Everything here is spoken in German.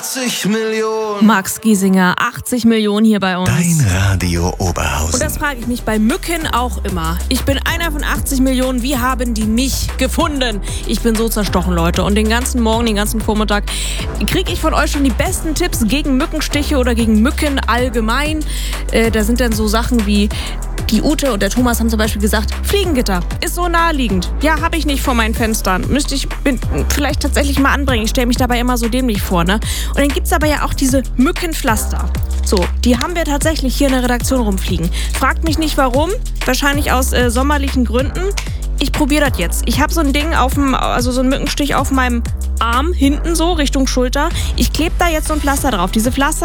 80 Millionen. Max Giesinger, 80 Millionen hier bei uns. Dein Radio Oberhausen. Und das frage ich mich bei Mücken auch immer. Ich bin einer von 80 Millionen. Wie haben die mich gefunden? Ich bin so zerstochen, Leute. Und den ganzen Morgen, den ganzen Vormittag kriege ich von euch schon die besten Tipps gegen Mückenstiche oder gegen Mücken allgemein. Da sind dann so Sachen wie... Die Ute und der Thomas haben zum Beispiel gesagt, Fliegengitter ist so naheliegend. Ja, habe ich nicht vor meinen Fenstern. Müsste ich vielleicht tatsächlich mal anbringen. Ich stelle mich dabei immer so dämlich vor, ne? Und dann gibt es aber ja auch diese Mückenpflaster. So, die haben wir tatsächlich hier in der Redaktion rumfliegen. Fragt mich nicht warum, wahrscheinlich aus sommerlichen Gründen. Ich probiere das jetzt. Ich habe so ein Ding so einen Mückenstich auf meinem Arm, hinten so, Richtung Schulter. Ich klebe da jetzt so ein Pflaster drauf. Diese Pflaster